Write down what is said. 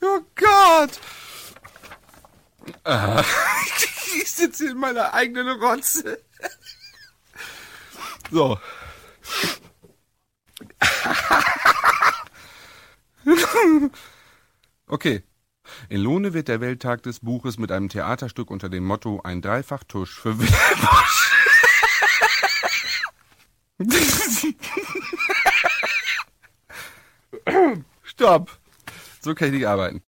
Oh Gott! Ich sitze in meiner eigenen Rotze. So. Okay. In Lohne wird der Welttag des Buches mit einem Theaterstück unter dem Motto Ein Dreifachtusch für Wilhelm Stopp. So kann ich nicht arbeiten.